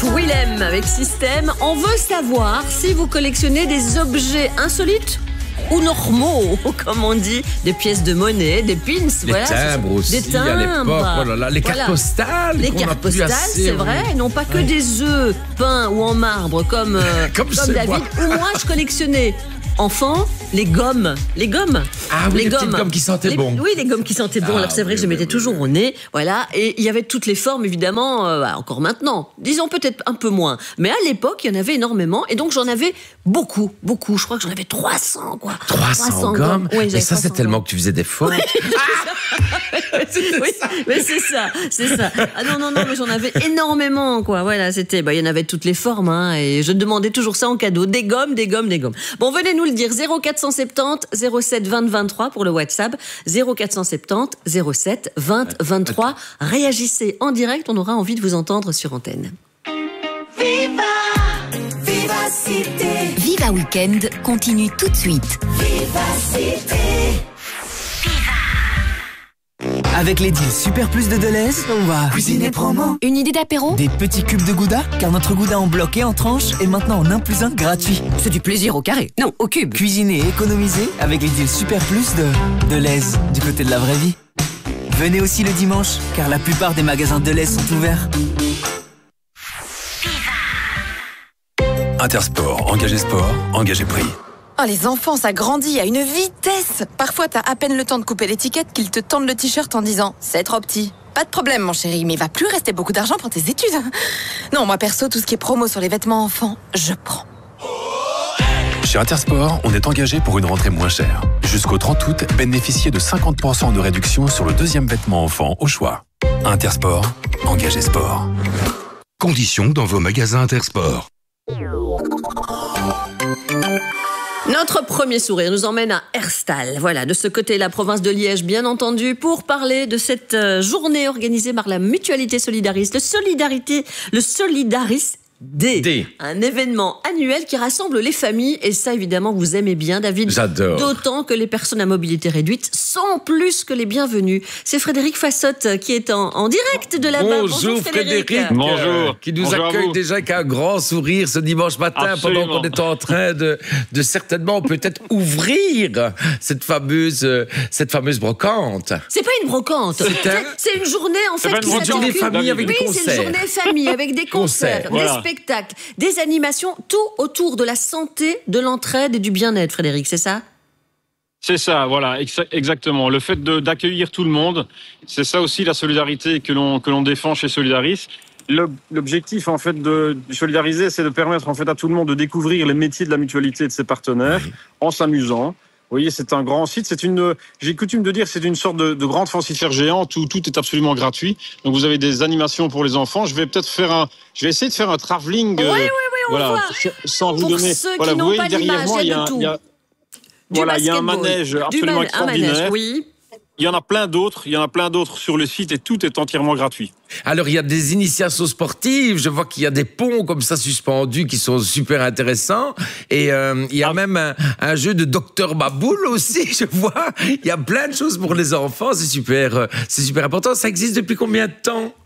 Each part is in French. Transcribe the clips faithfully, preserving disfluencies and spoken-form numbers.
Willem avec Système. On veut savoir si vous collectionnez des objets insolites ou normaux, comme on dit, des pièces de monnaie, des pins, les voilà, timbres aussi, des timbres. à l'époque, oh là là, les cartes Voilà. postales, les qu'on cartes a plus postales, assez, c'est oui. vrai, et non pas que Ouais. des œufs peints ou en marbre comme, euh, Comme comme c'est David. moi. Ou moi, je collectionnais. Enfant, les gommes, les gommes. Ah oui, les petites gommes qui sentaient Les- bon. Oui, les gommes qui sentaient bon. Ah Alors c'est vrai oui, que je oui, mettais oui, toujours oui. au nez, voilà. Et il y avait toutes les formes, évidemment, euh, bah, encore maintenant. Disons peut-être un peu moins. Mais à l'époque, il y en avait énormément. Et donc j'en avais beaucoup, beaucoup. Je crois que j'en avais trois cents, quoi. trois cents gommes. Oui, Mais j'avais ça, c'est 300 tellement gommes. que tu faisais des fautes. Oui, mais c'est ça, c'est ça. Ah non, non, non, mais j'en avais énormément, quoi. Voilà, c'était, bah, il y en avait de toutes les formes, hein, et je demandais toujours ça en cadeau. Des gommes, des gommes, des gommes. Bon, venez nous le dire. zéro quatre cent soixante-dix, zéro sept, vingt, vingt-trois pour le WhatsApp. zéro quatre cent soixante-dix, zéro sept, vingt, vingt-trois. Réagissez en direct, on aura envie de vous entendre sur antenne. Viva, Vivacité, Viva Weekend continue tout de suite. Vivacité. Avec les deals Super Plus de Deleuze, on va cuisiner promo. Une idée d'apéro? Des petits cubes de gouda, car notre gouda en bloc et en tranche est maintenant en un plus un gratuit. C'est du plaisir au carré. Non, au cube. Cuisiner et économiser avec les deals Super Plus de Deleuze, du côté de la vraie vie. Venez aussi le dimanche, car la plupart des magasins Deleuze sont ouverts. Intersport, engagé sport, engagé prix. Oh, les enfants, ça grandit à une vitesse. Parfois, t'as à peine le temps de couper l'étiquette qu'ils te tendent le t-shirt en disant « C'est trop petit ». Pas de problème, mon chéri, mais il va plus rester beaucoup d'argent pour tes études. Non, moi perso, tout ce qui est promo sur les vêtements enfants, je prends. Chez Intersport, on est engagé pour une rentrée moins chère. Jusqu'au trente août, bénéficiez de cinquante pour cent de réduction sur le deuxième vêtement enfant au choix. Intersport, engagé sport. Conditions dans vos magasins Intersport. Notre premier sourire nous emmène à Herstal. Voilà, de ce côté, la province de Liège, bien entendu, pour parler de cette euh, journée organisée par la Mutualité Solidariste, le Solidarité, le Solidaris D. D. Un événement annuel qui rassemble les familles. Et ça, évidemment, vous aimez bien, David. J'adore. D'autant que les personnes à mobilité réduite sont plus que les bienvenues. C'est Frédéric Fassotte qui est en, en direct de là-bas. Bonjour Frédéric, Bonjour. euh, qui nous Bonjour à accueille vous. déjà avec un grand sourire ce dimanche matin. Absolument. Pendant qu'on est en train de, de certainement peut-être ouvrir cette fameuse, euh, cette fameuse brocante. C'est pas une brocante. C'est un- C'est une journée, en fait, pas qui une Une journée s'articule- famille avec des Oui, c'est concerts. une journée famille avec des concerts, Concerts, voilà. des spectacles, des animations, tout autour de la santé, de l'entraide et du bien-être, Frédéric, c'est ça? C'est ça, voilà, ex- exactement. Le fait de- d'accueillir tout le monde, c'est ça aussi la solidarité que l'on que l'on défend chez Solidaris. L'ob- L'objectif en fait de, de solidariser, c'est de permettre en fait à tout le monde de découvrir les métiers de la mutualité et de ses partenaires en s'amusant. Vous voyez, c'est un grand site. C'est une, j'ai coutume de dire, c'est une sorte de, de grande foncière géante où tout est absolument gratuit. Donc vous avez des animations pour les enfants. Je vais peut-être faire un, je vais essayer de faire un travelling. Oui, euh, oui, oui, on voilà, voit. sans vous Pour donner. ceux qui voilà, vous n'ont voyez pas derrière l'image, moi, il y a de il tout. y a, Du voilà, il y a un basketball, manège du absolument bal- un extraordinaire. manège, oui. Il y en a plein d'autres, il y en a plein d'autres sur le site et tout est entièrement gratuit. Alors, il y a des initiations sportives. Je vois qu'il y a des ponts comme ça suspendus qui sont super intéressants. Et euh, il y a Ah. même un, un jeu de Docteur Baboul aussi, je vois. Il y a plein de choses pour les enfants. C'est super, euh, c'est super important. Ça existe depuis combien de temps?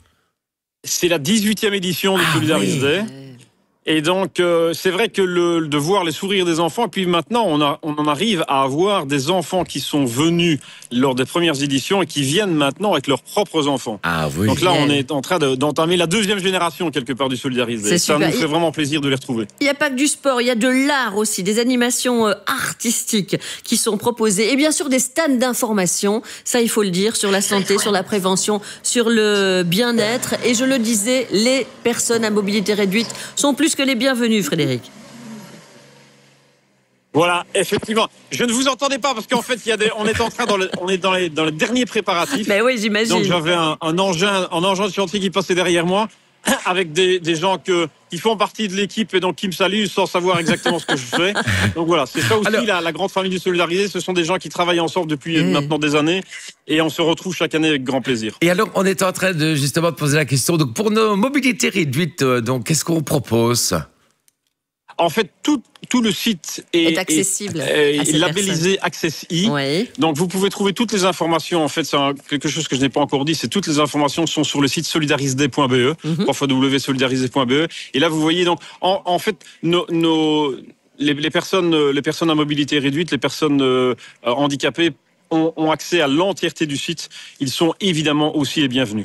C'est la dix-huitième édition du Ah Solidaris oui. Day. Et donc, euh, c'est vrai que le, de voir les sourires des enfants, et puis maintenant, on, a, on en arrive à avoir des enfants qui sont venus lors des premières éditions et qui viennent maintenant avec leurs propres enfants. Ah oui. Donc là, on Génial. est en train de- d'entamer la deuxième génération, quelque part, du Solidaris Day. C'est Ça super. nous fait vraiment plaisir de les retrouver. Il n'y a pas que du sport, il y a de l'art aussi, des animations euh, artistiques qui sont proposées et bien sûr des stands d'information, ça il faut le dire, sur la santé, sur la prévention, sur le bien-être. Et je le disais, les personnes à mobilité réduite sont plus que les bienvenues, Frédéric. Voilà, effectivement. Je ne vous entendais pas parce qu'en fait, il y a des, on est en train dans le, on est dans les, dans les derniers préparatifs. Mais oui, Donc j'imagine. j'avais un, un engin, un engin de chantier qui passait derrière moi, avec des, des gens que, qui font partie de l'équipe et donc qui me saluent sans savoir exactement ce que je fais. Donc voilà, c'est ça aussi Alors- la, la grande famille du Solidarisé. Ce sont des gens qui travaillent ensemble depuis Mmh. maintenant des années et on se retrouve chaque année avec grand plaisir. Et alors, on est en train de justement de poser la question. Donc, pour nos mobilités réduites, euh, donc, qu'est-ce qu'on propose? En fait, tout, tout le site est, est accessible est, à est ces labellisé Access I. Oui. Donc, vous pouvez trouver toutes les informations. En fait, c'est un- quelque chose que je n'ai pas encore dit. C'est toutes les informations sont sur le site solidarisd point b e, Mhm. w w w point solidarisd point b e. Et là, vous voyez donc, en, en fait, nos, nos les, les personnes, euh, les personnes à mobilité réduite, les personnes euh, euh, handicapées ont, ont accès à l'entièreté du site. Ils sont évidemment aussi les bienvenus.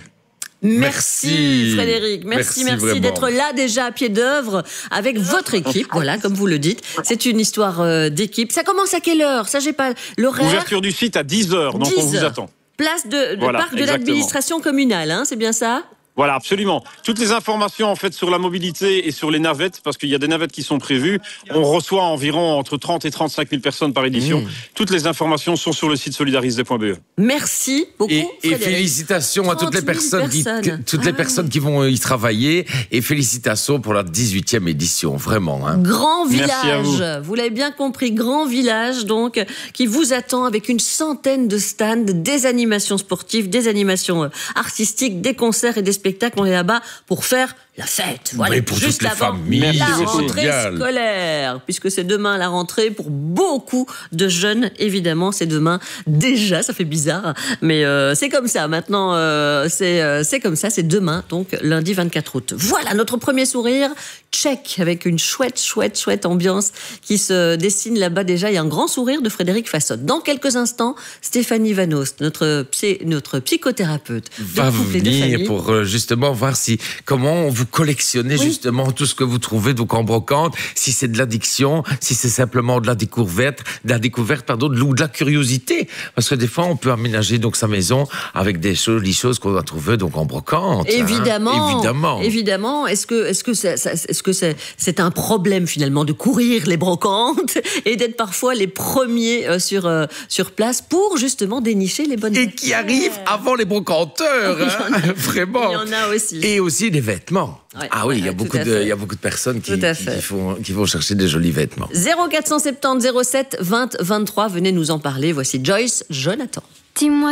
Merci, Merci. Frédéric. Merci, Merci merci, vraiment. d'être là déjà à pied d'œuvre avec votre équipe. Voilà, comme vous le dites. C'est une histoire euh, d'équipe. Ça commence à quelle heure? Ça, j'ai pas l'horaire. Ouverture du site à dix heures, donc on dix vous heures. attend. Place de, de Voilà, parc de exactement. l'administration communale, hein, c'est bien ça? Voilà, absolument. Toutes les informations en fait sur la mobilité et sur les navettes, parce qu'il y a des navettes qui sont prévues. On reçoit environ entre trente et trente-cinq mille personnes par édition. Mmh. Toutes les informations sont sur le site solidarisd point b e. Merci beaucoup. Et, et Frédéric. félicitations à toutes les trente mille personnes, qui, personnes. que- toutes les Ah personnes qui vont y travailler. Et félicitations pour la dix-huitième édition, vraiment. Hein. Grand Merci à village, vous, l'avez bien compris, grand village donc qui vous attend avec une centaine de stands, des animations sportives, des animations euh, artistiques, des concerts et des spectacles. On est là-bas pour faire la fête. Voilà, Oui, pour juste toutes les avant familles, la c'est rentrée génial. scolaire, puisque c'est demain la rentrée pour beaucoup de jeunes. Évidemment, c'est demain déjà. Ça fait bizarre, mais euh, c'est comme ça. Maintenant, euh, c'est euh, c'est comme ça. C'est demain, donc lundi vingt-quatre août. Voilà notre premier sourire. Check avec une chouette, chouette, chouette ambiance qui se dessine là-bas déjà. Il y a un grand sourire de Frédéric Fassotte. Dans quelques instants, Stéphanie Vanos, notre psy, notre psychothérapeute, de Va couple et de venir famille. pour euh, justement voir si comment vous collectionnez Oui. justement tout ce que vous trouvez donc en brocante, si c'est de l'addiction, si c'est simplement de la découverte, de la découverte pardon, de, ou de la curiosité, parce que des fois on peut aménager donc sa maison avec des jolies choses qu'on va trouver donc en brocante. hein. Évidemment, Évidemment. évidemment. Est-ce que, est-ce que, ça, ça- est-ce que c'est, c'est un problème finalement de courir les brocantes et d'être parfois les premiers euh, sur euh, sur place pour justement dénicher les bonnes Et affaires. qui arrive avant les brocanteurs, Il y hein, en a- vraiment. Il y en a aussi. Et aussi des vêtements. Ouais, ah oui, il y a ouais, beaucoup tout à de, fait. il y a beaucoup de personnes qui, Tout à qui, fait. qui font, qui vont chercher des jolis vêtements. zéro quatre cent soixante-dix zéro sept vingt vingt-trois, venez nous en parler. Voici Joyce Jonathan. Dis-moi